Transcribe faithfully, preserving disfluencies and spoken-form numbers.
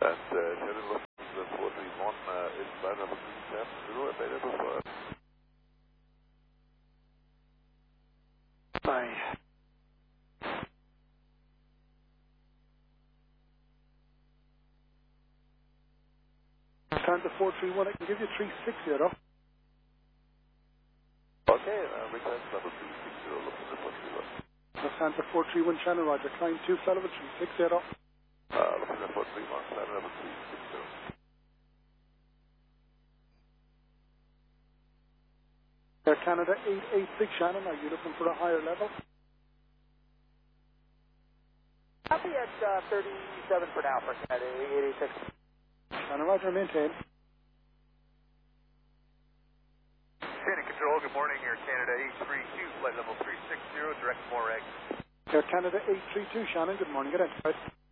And uh, Shannon Lufthansa four three one uh, is line number three seven zero available for us. Bye. Lufthansa four three one, I can give you three six zero. Okay, uh, request number three six zero, Lufthansa four three one. Lufthansa four three one, Shannon Roger, climb two Sullivan, three six zero. Uh, Lufthansa four three one, line number three six zero. Air Canada eight eight six, Shannon, are you looking for a higher level? Copy at uh, thirty-seven for now for Canada eight eight six. Shannon Roger, maintain. Shannon Control, good morning. Air Canada eight three two, flight level three six zero, direct Morag. Air Canada eight three two, Shannon, good morning, get in.